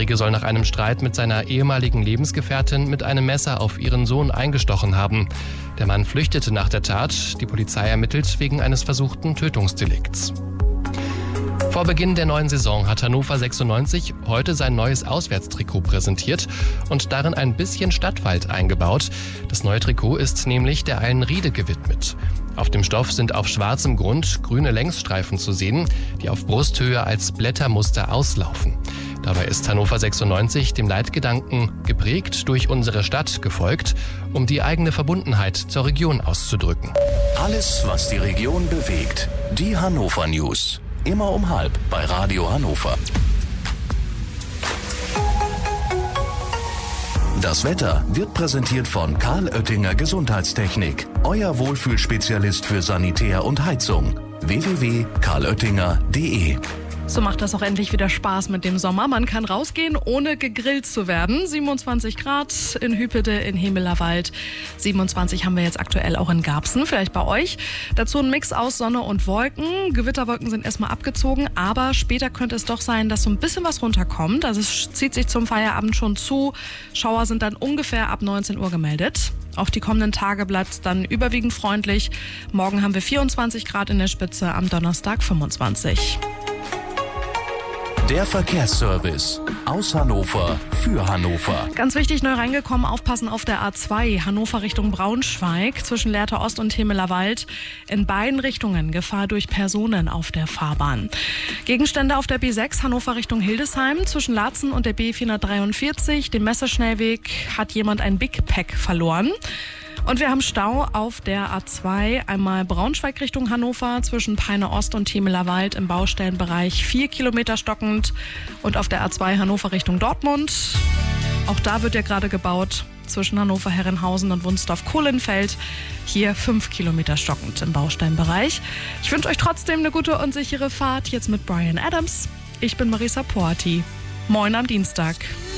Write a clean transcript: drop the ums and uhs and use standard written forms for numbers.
19-Jährige soll nach einem Streit mit seiner ehemaligen Lebensgefährtin mit einem Messer auf ihren Sohn eingestochen haben. Der Mann flüchtete nach der Tat. Die Polizei ermittelt wegen eines versuchten Tötungsdelikts. Vor Beginn der neuen Saison hat Hannover 96 heute sein neues Auswärtstrikot präsentiert und darin ein bisschen Stadtwald eingebaut. Das neue Trikot ist nämlich der Eilenriede gewidmet. Auf dem Stoff sind auf schwarzem Grund grüne Längsstreifen zu sehen, die auf Brusthöhe als Blättermuster auslaufen. Dabei ist Hannover 96 dem Leitgedanken geprägt durch unsere Stadt gefolgt, um die eigene Verbundenheit zur Region auszudrücken. Alles, was die Region bewegt. Die Hannover News. Immer um 12 bei Radio Hannover. Das Wetter wird präsentiert von Karl Oettinger Gesundheitstechnik. Euer Wohlfühlspezialist für Sanitär und Heizung. www.karloettinger.de. So macht das auch endlich wieder Spaß mit dem Sommer. Man kann rausgehen, ohne gegrillt zu werden. 27 Grad in Hüppede, in Hemelerwald. 27 haben wir jetzt aktuell auch in Garbsen, vielleicht bei euch. Dazu ein Mix aus Sonne und Wolken. Gewitterwolken sind erstmal abgezogen, aber später könnte es doch sein, dass so ein bisschen was runterkommt. Also es zieht sich zum Feierabend schon zu. Schauer sind dann ungefähr ab 19 Uhr gemeldet. Auch die kommenden Tage bleibt es dann überwiegend freundlich. Morgen haben wir 24 Grad in der Spitze, am Donnerstag 25. Der Verkehrsservice aus Hannover für Hannover. Ganz wichtig, neu reingekommen, aufpassen auf der A2, Hannover Richtung Braunschweig, zwischen Lehrte Ost und Hemelerwald. In beiden Richtungen Gefahr durch Personen auf der Fahrbahn. Gegenstände auf der B6, Hannover Richtung Hildesheim, zwischen Laatzen und der B443, dem Messerschnellweg, hat jemand ein Big Pack verloren. Und wir haben Stau auf der A2, einmal Braunschweig Richtung Hannover, zwischen Peine Ost und Hemelerwald im Baustellenbereich 4 Kilometer stockend. Und auf der A2 Hannover Richtung Dortmund, auch da wird ja gerade gebaut, zwischen Hannover Herrenhausen und Wunsdorf-Kohlenfeld, hier 5 Kilometer stockend im Baustellenbereich. Ich wünsche euch trotzdem eine gute und sichere Fahrt, jetzt mit Bryan Adams. Ich bin Marisa Porti. Moin am Dienstag.